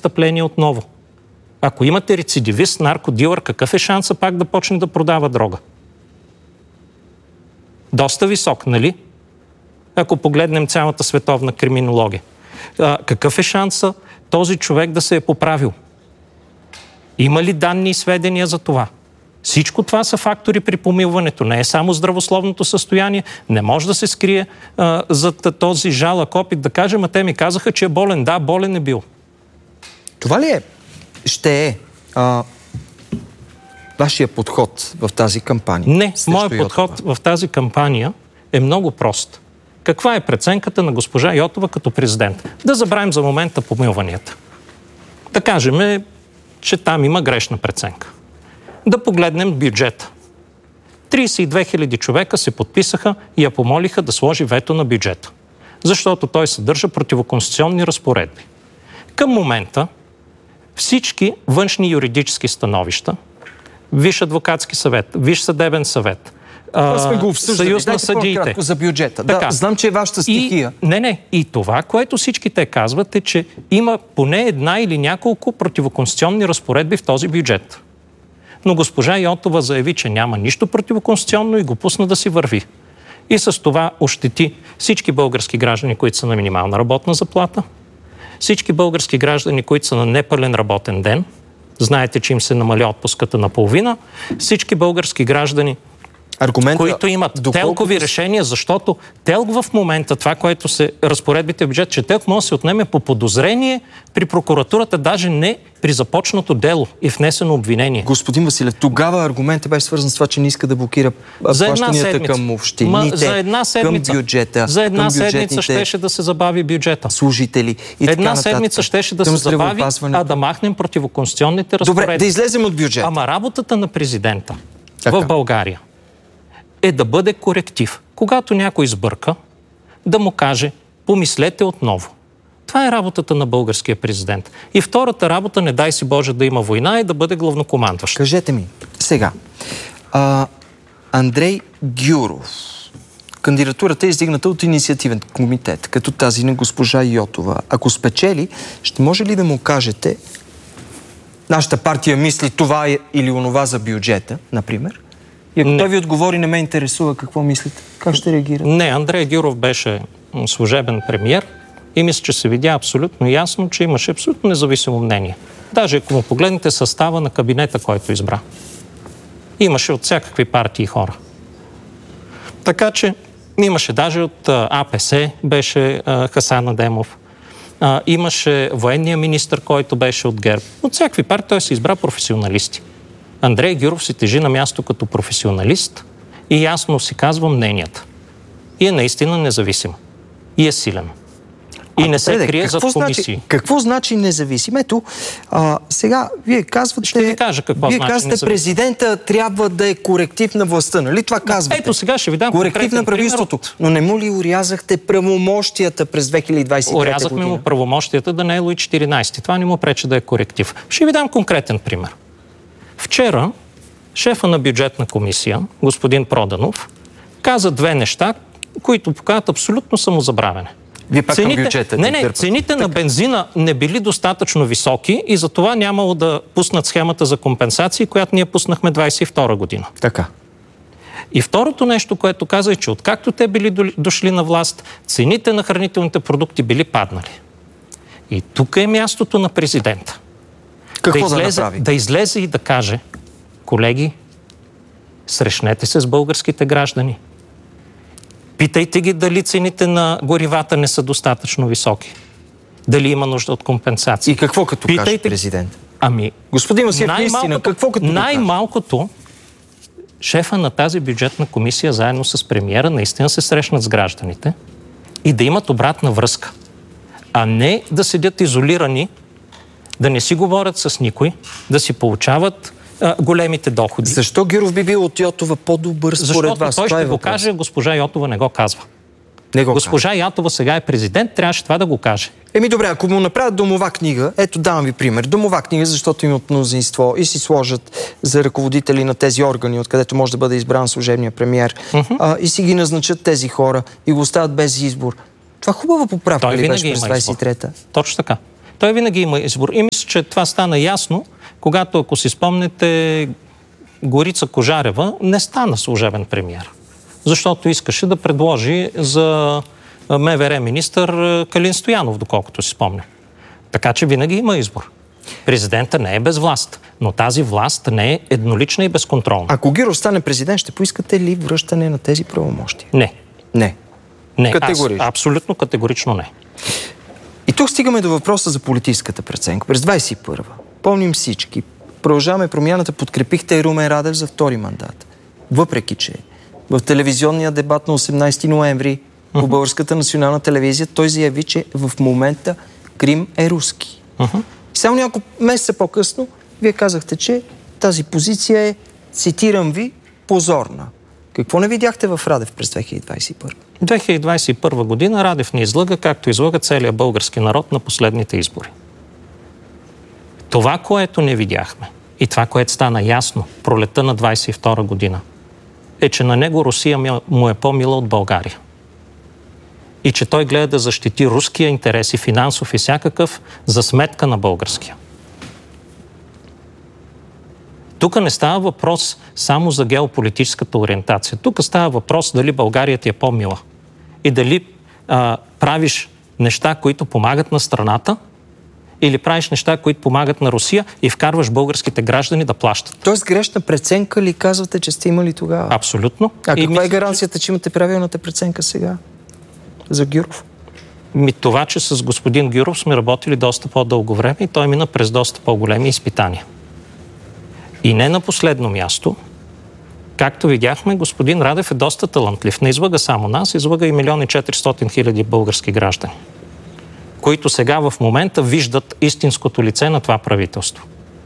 престъпление отново. Ако имате рецидивист, наркодилър, какъв е шанса пак да почне да продава дрога? Доста висок, нали? Ако погледнем цялата световна криминология. Какъв е шанса този човек да се е поправил? Има ли данни и сведения за това? Всичко това са фактори при помилването. Не е само здравословното състояние. Не може да се скрие зад този жалък опит да кажем, а те ми казаха, че е болен. Да, болен е бил. Това ли ще е вашия подход в тази кампания? Не, моят подход в тази кампания е много прост. Каква е преценката на госпожа Йотова като президент? Да забравим за момента помилванията. Да кажем, че там има грешна преценка. Да погледнем бюджета. 32 000 човека се подписаха и я помолиха да сложи вето на бюджета. Защото той съдържа противоконституционни разпоредби. Към момента всички външни юридически становища, Висш адвокатски съвет, Висш съдебен съвет, сме го обсъждали. Съюз на съдиите. По-кратко за бюджета. Да, знам, че е вашата стихия. И това, което всички те казват е, че има поне една или няколко противоконституционни разпоредби в този бюджет. Но госпожа Йотова заяви, че няма нищо противоконституционно и го пусна да си върви. И с това ощети всички български граждани, които са на минимална работна заплата, всички български граждани, които са на непълен работен ден, знаете, че им се намаля отпуската на половина, всички български граждани, които имат телкови решения, защото телк в момента, това, което се разпоредбите в бюджет, че телк може да се отнеме по подозрение при прокуратурата, даже не при започнато дело и внесено обвинение. Господин Василев, тогава аргументът беше свързан с това, че не иска да блокира плащанията към общините, за една седмица, към бюджета, за една седмица щеше да се забави бюджета. Служители и една седмица щеше да се забави, а да махнем противоконституционните разпоредби. Добре, да излезем от бюджета. Ама работата на президента в България е да бъде коректив. Когато някой сбърка, да му каже, помислете отново. Това е работата на българския президент. И втората работа, не дай си Боже да има война, е да бъде главнокомандващ. Кажете ми, сега, Андрей Гюров, кандидатурата е издигната от инициативен комитет, като тази на госпожа Йотова. Ако спечели, ще може ли да му кажете, нашата партия мисли това или онова за бюджета, например? И ако той ви отговори, не ме интересува какво мислите, как ще реагирате? Не, Андрей Гюров беше служебен премиер и мисля, че се видя абсолютно ясно, че имаше абсолютно независимо мнение. Даже ако му погледнете състава на кабинета, който избра. Имаше от всякакви партии хора. Така че имаше даже от АПС, беше Хасан Адемов. Имаше военния министър, който беше от ГЕРБ. От всякакви партии той се избра професионалисти. Андрей Гюров си тежи на място като професионалист и ясно си казва мненията. И е наистина независим. И е силен. И не се крие зад комисии. Какво значи независим? Ето, сега вие казвате... Ще ви кажа какво значи независим. Вие казвате, президента трябва да е коректив на властта, нали? Това казвате. Ето сега ще ви дам коректив на правителството. Но не му ли урязахте правомощията през 2023 година? Урязахме му правомощията да не е Луи 14. Това не му пречи да е коректив. Ще ви дам конкретен пример. Вчера шефа на бюджетна комисия, господин Проданов, каза две неща, които показват абсолютно самозабравяне. Вие пак към бюджета. Цените на бензина не били достатъчно високи и затова нямало да пуснат схемата за компенсации, която ние пуснахме 22 година. Така. И второто нещо, което каза е, че откакто те били дошли на власт, цените на хранителните продукти били паднали. И тук е мястото на президента. Какво да направи? Да излезе и да каже, колеги, срещнете се с българските граждани. Питайте ги дали цените на горивата не са достатъчно високи. Дали има нужда от компенсации. И какво като каже президент? Господин Василев, наистина, какво като най-малкото шефа на тази бюджетна комисия заедно с премиера наистина се срещнат с гражданите и да имат обратна връзка. А не да седят изолирани, да не си говорят с никой, да си получават големите доходи. Защо Гюров би бил от Йотова по-добър според вас? Защото той ще го каже, госпожа Йотова не го казва. Госпожа Йотова сега е президент, трябваше това да го каже. Добре, ако му направят домова книга, ето давам ви пример, домова книга, защото имат мнозинство и си сложат за ръководители на тези органи, откъдето може да бъде избран служебния премиер, и си ги назначат тези хора и го оставят без избор. Това хубава поправка ли беше през 23-та? Точно така. Той винаги има избор. И мисля, че това стана ясно, когато, ако си спомнете, Горица Кожарева не стана служебен премиер, защото искаше да предложи за МВР министър Калин Стоянов, доколкото си спомня. Така че винаги има избор. Президента не е без власт, но тази власт не е еднолична и безконтролна. Ако Гюров стане президент, ще поискате ли връщане на тези правомощия? Не. Не. Категорично. Абсолютно категорично не. И тук стигаме до въпроса за политическата преценка. През 21-а, помним всички, Продължаваме промяната, подкрепихте Румен Радев за втори мандат. Въпреки че в телевизионния дебат на 18 ноември по Българската национална телевизия той заяви, че в момента Крим е руски. Само няколко месеца по-късно вие казахте, че тази позиция е, цитирам ви, позорна. Какво не видяхте в Радев през 2021? 2021 година Радев ни излъга, както излъга целият български народ на последните избори. Това, което не видяхме и това, което стана ясно пролета на 22 година, е, че на него Русия му е по-мила от България. И че той гледа да защити руския интерес и финансов и всякакъв за сметка на българския. Тук не става въпрос само за геополитическата ориентация. Тук става въпрос дали България ти е по-мила и дали правиш неща, които помагат на страната, или правиш неща, които помагат на Русия и вкарваш българските граждани да плащат. Тоест грешна преценка ли казвате, че сте имали тогава? Абсолютно. А каква е гаранцията, че имате правилната преценка сега за Гюров? Това, че с господин Гюров сме работили доста по-дълго време и той мина през доста по-големи изпитания. И не на последно място, както видяхме, господин Радев е доста талантлив. Не излъга само нас, излъга и 1 400 000 български граждани, които сега в момента виждат истинското лице на това правителство.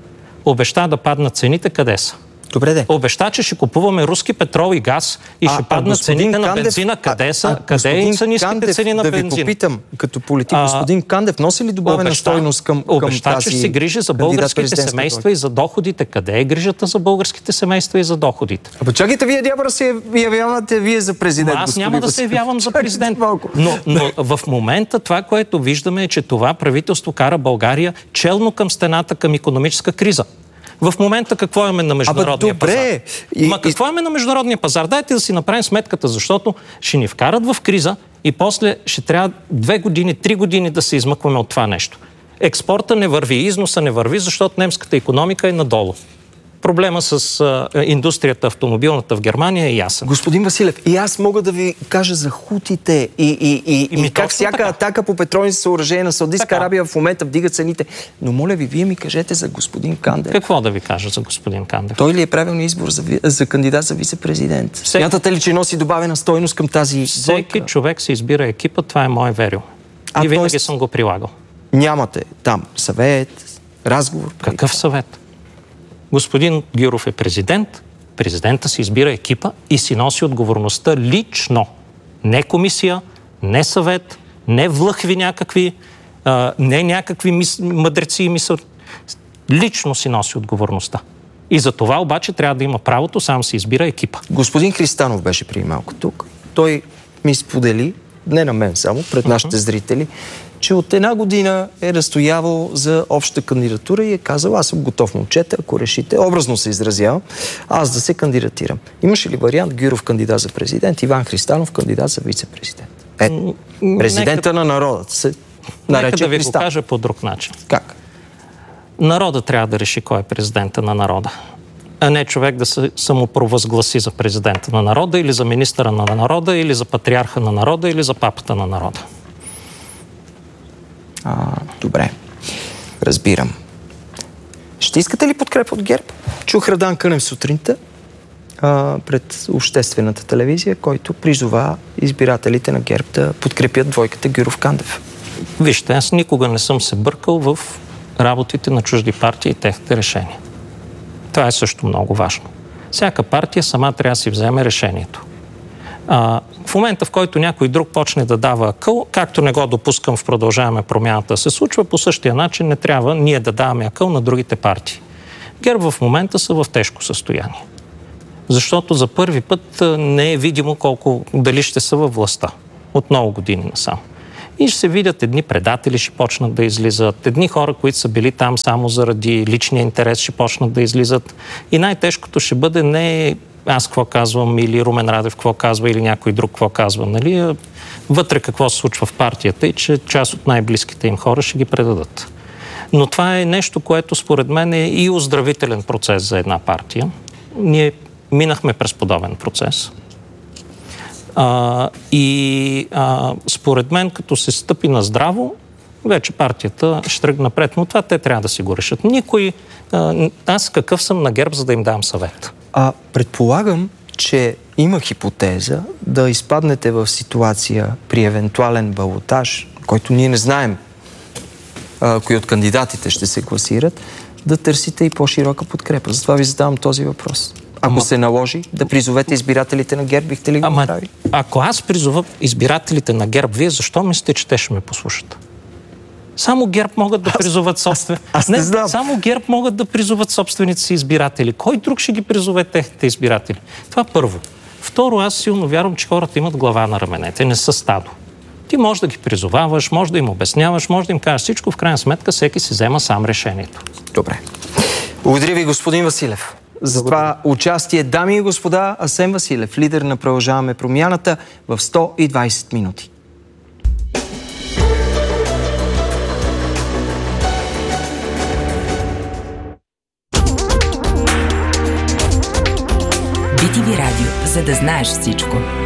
Обеща да паднат цените, къде са? Добре де. Обеща, че ще купуваме руски петрол и газ и ще паднат цените на бензина. Къде са? Къде са ниските цени на бензина? Да ви попитам, като политик, господин Кандев носи ли добавена стойност към тази... Обеща, че ще се грижи за българските семейства и за доходите. Къде е грижата за българските семейства и за доходите? Чакайте, вие дявора се явявате вие за президент. Аз няма да се явявам за президент. Но в момента това, което виждаме е, че това правителство кара България челно към стената, към икономическа криза. В момента какво имаме на международния пазар? Какво имаме на международния пазар? Дайте да си направим сметката, защото ще ни вкарат в криза и после ще трябва 2 години, 3 години да се измъкваме от това нещо. Експорта не върви, износа не върви, защото немската икономика е надолу. Проблема с индустрията автомобилната в Германия е ясен. Господин Василев, и аз мога да ви кажа за хутите и как всяка атака по петролни съоръжения на Саудитска Арабия в момента вдига цените. Но моля ви, вие ми кажете за господин Кандев. Какво да ви кажа за господин Кандев? Той ли е правилният избор за кандидат за вице-президент? Смятате ли, че носи добавена стойност към тази Всеки човек се избира екипа, това е мой верил. И винаги съм го прилагал. Нямате там съвет, разговор? Какъв съвет? Господин Гюров е президент, президента си избира екипа и си носи отговорността лично. Не комисия, не съвет, не влъхви някакви, не някакви мъдреци и мисъл. Лично си носи отговорността. И за това обаче трябва да има правото, сам си избира екипа. Господин Христанов беше преди малко тук. Той ми сподели, не на мен само, пред нашите зрители, че от 1 година е настоявал за обща кандидатура и е казал, аз съм готов, момчета, ако решите, образно се изразявам, аз да се кандидатирам. Имаше ли вариант Гюров кандидат за президент, Иван Христанов кандидат за вице-президент? Президента на народа се нарече Нека да ви Христанов. го кажа по друг начин. Как? Народа трябва да реши кой е президента на народа, а не човек да се самопровъзгласи за президента на народа или за министъра на народа, или за патриарха на народа, или за папата на народа. Добре. Разбирам. Ще искате ли подкрепа от ГЕРБ? Чух Радан Кънев сутринта пред обществената телевизия, който призова избирателите на ГЕРБ да подкрепят двойката Гюров-Кандев. Вижте, аз никога не съм се бъркал в работите на чужди партии и техните решения. Това е също много важно. Всяка партия сама трябва да си вземе решението. В момента, в който някой друг почне да дава акъл, както не го допускам в Продължаваме промяната да се случва, по същия начин не трябва ние да даваме акъл на другите партии. ГЕРБ в момента са в тежко състояние. Защото за първи път не е видимо дали ще са във властта. От много години насам. И ще се видят едни предатели, ще почнат да излизат, едни хора, които са били там само заради личния интерес, ще почнат да излизат. И най-тежкото ще бъде не аз какво казвам, или Румен Радев какво казва, или някой друг какво казва, нали? Вътре какво се случва в партията и че част от най-близките им хора ще ги предадат. Но това е нещо, което според мен е и оздравителен процес за една партия. Ние минахме през подобен процес. Според мен, като се стъпи на здраво, вече партията ще тръгне напред, но това те трябва да си го решат. Аз какъв съм на ГЕРБ, за да им дам съвет? Предполагам, че има хипотеза да изпаднете в ситуация при евентуален балотаж, който ние не знаем кои от кандидатите ще се класират, да търсите и по-широка подкрепа. Затова ви задавам този въпрос. Ако се наложи да призовете избирателите на ГЕРБ, бихте ли го направили? Ако аз призова избирателите на ГЕРБ, вие защо мислите, че те ще ме послушат? Само ГЕРБ могат да призоват Само ГЕРБ могат да призоват собствените си избиратели. Кой друг ще ги призове техните избиратели? Това първо. Второ, аз силно вярвам, че хората имат глава на раменете, не са стадо. Ти можеш да ги призоваваш, можеш да им обясняваш, можеш да им кажеш всичко, в крайна сметка всеки си взема сам решението. Добре. Благодаря ви, господин Василев. За това участие, дами и господа, Асен Василев, лидер на Продължаваме промяната в 120 минути. BTV Радио, за да знаеш всичко.